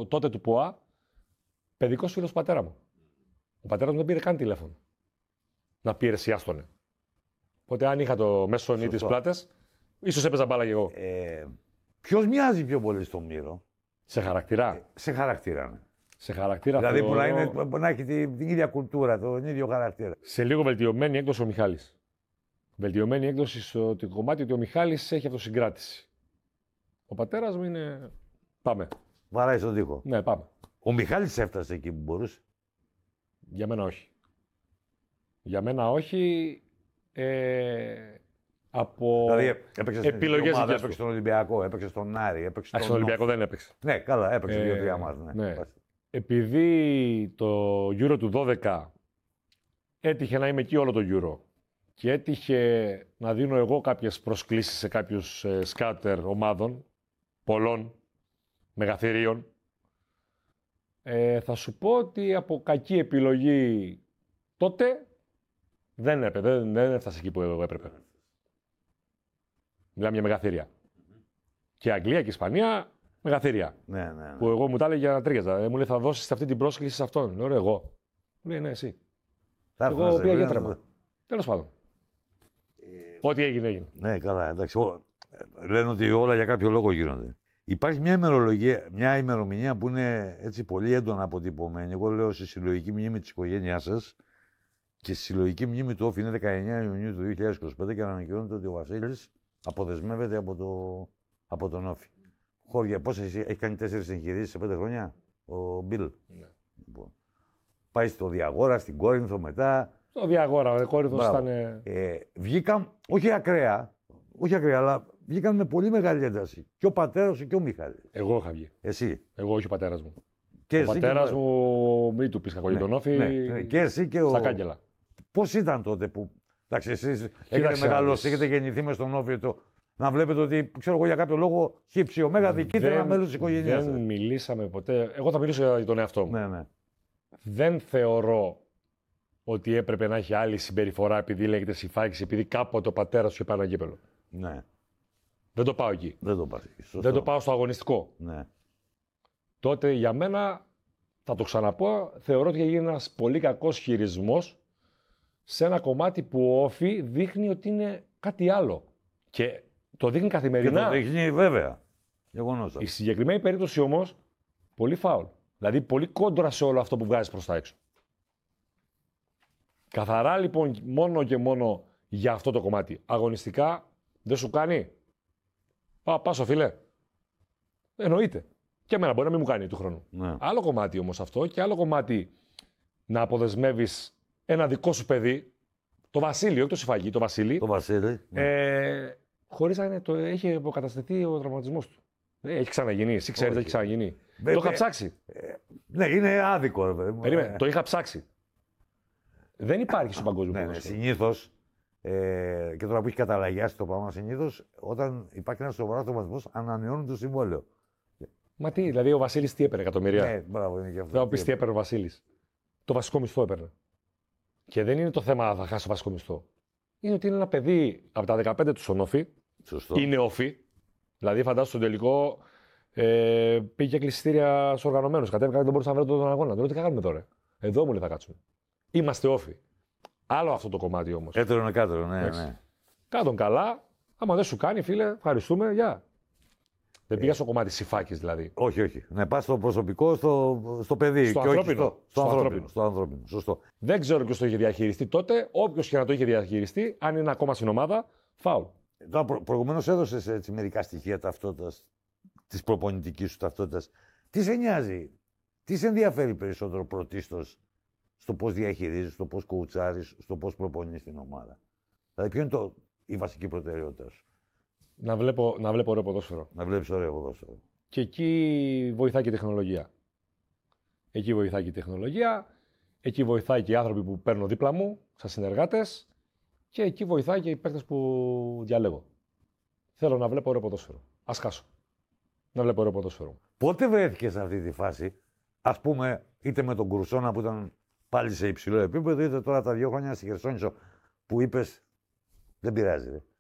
τότε του ΠΟΑ, παιδικός φίλος του πατέρα μου. Ο πατέρας μου δεν πήρε καν τηλέφωνο. Να πει εσύ άστονε. Οπότε αν είχα το μέσο νι τις πλάτες, ίσως έπαιζα μπάλα κι εγώ. Ποιος μοιάζει πιο πολύ στον Μύρο? Σε χαρακτήρα. Σε χαρακτήρα, ναι. Σε χαρακτήρα. Δηλαδή που να έχει την ίδια κουλτούρα, τον ίδιο χαρακτήρα. Σε λίγο βελτιωμένη έκδοση ο Μιχάλης. Βελτιωμένη έκδοση στο κομμάτι ότι ο Μιχάλης έχει αυτοσυγκράτηση. Ο πατέρας μου είναι. Πάμε. Βαράει στον τοίχο. Ναι, πάμε. Ο Μιχάλης έφτασε εκεί που μπορούσε. Για μένα όχι. Για μένα όχι. Από δηλαδή έπαιξε επιλογές ομάδα, έπαιξε στον Ολυμπιακό, έπαιξε στον Άρη, έπαιξε στον. Στον Ολυμπιακό δεν έπαιξε. Ναι, καλά, έπαιξε 2-3 μάτς. Ναι. Επειδή το Euro του 12 έτυχε να είμαι εκεί όλο το Euro και έτυχε να δίνω εγώ κάποιες προσκλήσεις σε κάποιους σκάτερ ομάδων, πολλών, μεγαθυρίων, θα σου πω ότι από κακή επιλογή τότε δεν έφτασε εκεί που έπρεπε. Μιλάμε για μεγαθύρια. Και Αγγλία και Ισπανία, μεγαθύρια. Ναι. Που εγώ μου τα έλεγε για να τρίαζα. Μου λέει θα δώσεις αυτή την πρόσκληση σε αυτόν. Λέω εγώ. Μου λέει ναι, εσύ. Εγώ πήγα για τρέμα. Τέλος πάντων. Ό,τι έγινε, έγινε. Ναι, καλά, εντάξει. Λένε ότι όλα για κάποιο λόγο γίνονται. Υπάρχει μια ημερομηνία που είναι έτσι πολύ έντονα αποτυπωμένη. Εγώ λέω στη συλλογική μνήμη της οικογένειάς σας και στη συλλογική μνήμη του ΟΦ είναι 19 Ιουνίου του 2025 και ανακοινώνεται ότι ο Βασίλης αποδεσμεύεται από τον Όφη. Χώρια, πώς έχει κάνει 4 εγχειρήσεις σε 5 χρόνια ο Μπιλ. Ναι. Λοιπόν, πάει στο Διαγόρα, στην Κόρινθο μετά. Στο Διαγόρα, ο Κόρινθος ήταν. Βγήκαν, όχι ακραία, αλλά βγήκαν με πολύ μεγάλη ένταση. Και ο πατέρας σου και ο Μιχάλης. Εγώ είχα βγει. Εσύ. Εγώ, όχι ο πατέρας μου. Και ο πατέρας μου, μην του πεις κακό για τον Όφη. Ναι. Και εσύ και στα κάγκελα. Πώς ήταν τότε που. Εντάξει, εσείς έχετε μεγαλώσει, έχετε γεννηθεί μες στον Όφη. Να βλέπετε ότι, ξέρω εγώ, για κάποιο λόγο χύψη ωμέγα διοικείται ένα μέλος της οικογένειας. Δεν μιλήσαμε ποτέ. Εγώ θα μιλήσω για τον εαυτό μου. Ναι. Δεν θεωρώ ότι έπρεπε να έχει άλλη συμπεριφορά επειδή λέγεται Συφάκης, επειδή κάποτε ο πατέρας σου έπαιρνε ένα κύπελο. Ναι. Δεν το πάω εκεί. Δεν το πάω στο αγωνιστικό. Ναι. Τότε για μένα, θα το ξαναπώ, θεωρώ ότι έγινε ένας πολύ κακός χειρισμός σε ένα κομμάτι που ο Όφη δείχνει ότι είναι κάτι άλλο. Και το δείχνει καθημερινά. Και το δείχνει βέβαια. Γεγονός. Η συγκεκριμένη περίπτωση όμως, πολύ φάουλ. Δηλαδή πολύ κόντρα σε όλο αυτό που βγάζεις προς τα έξω. Καθαρά λοιπόν μόνο και μόνο για αυτό το κομμάτι. Αγωνιστικά δεν σου κάνει. Πάσο φίλε. Εννοείται. Και εμένα μπορεί να μην μου κάνει του χρόνου. Ναι. Άλλο κομμάτι όμως αυτό και άλλο κομμάτι να αποδεσμεύεις ένα δικό σου παιδί, το Βασίλειο, όχι το Συφάκη, το Βασίλη. Το Βασίλη. Ναι. Χωρίς να έχει αποκατασταθεί ο τραυματισμός του. Έχει ξαναγίνει. Εσύ ξέρεις ότι έχει ξαναγίνει. Το είχα ψάξει. Ναι, είναι άδικο. Περίμενε, το είχα ψάξει. Δεν υπάρχει στον παγκόσμιο ποδόσφαιρο. Συνήθως, και τώρα που έχει καταλαγιάσει το πράγμα, συνήθως όταν υπάρχει ένα σοβαρό τραυματισμός, ανανεώνουν το συμβόλαιο. Μα τι, δηλαδή ο Βασίλης τι έπαιρνε, εκατομμύρια. Ναι, μπράβο, είναι και αυτό. Δεν μου πει τι έπαιρνε ο Βασίλης. Το βασικό μισθό έπαιρνε. Και δεν είναι το θέμα να θα χάσει το βασικό μισθό. Είναι ότι είναι ένα παιδί από τα 15 του στον Όφη. Σωστό. Είναι Όφη. Δηλαδή, φαντάσου στον τελικό πήγε κλειστήρια στου οργανωμένου. Κατέβηκα, δεν μπορούσα να βρω τον αγώνα. Τώρα τι κάνουμε τώρα. Εδώ μου λέει θα κάτσουμε. Είμαστε Όφη. Άλλο αυτό το κομμάτι όμως. Έτερο είναι κάτω, ναι. Κάτω καλά. Άμα δεν σου κάνει, φίλε, ευχαριστούμε. Γεια. Δεν πήγα στο κομμάτι Συφάκης δηλαδή. Όχι. Ναι, πας στο προσωπικό, στο παιδί. Στο και ανθρώπινο. Στο ανθρώπινο. Σωστό. Δεν ξέρω ποιος το είχε διαχειριστεί τότε. Όποιος και να το είχε διαχειριστεί, αν είναι ακόμα στην ομάδα, φάουλ. Προηγουμένως έδωσες μερικά στοιχεία ταυτότητας, της προπονητικής σου ταυτότητας. Τι σε νοιάζει, τι σε ενδιαφέρει περισσότερο πρωτίστως στο πώς διαχειρίζεις, στο πώς κοουτσάρεις, στο πώς προπονείς την ομάδα. Δηλαδή, ποιο είναι η βασική προτεραιότητά σου? Να βλέπω ωραίο ποδόσφαιρο. Να βλέπεις ωραίο ποδόσφαιρο. Και εκεί βοηθάει και η τεχνολογία. Εκεί βοηθάει και η τεχνολογία, εκεί βοηθάει και οι άνθρωποι που παίρνω δίπλα μου, σαν συνεργάτες, και εκεί βοηθάει και οι παίκτες που διαλέγω. Θέλω να βλέπω ωραίο ποδόσφαιρο. Ας χάσω. Να βλέπω ωραίο ποδόσφαιρο. Πότε βρέθηκες σε αυτή τη φάση, ας πούμε, είτε με τον Κρουσόνα που ήταν πάλι σε υψηλό επίπεδο, είτε τώρα τα 2 χρόνια στη Χερσόνησο που είπες δεν πειράζει.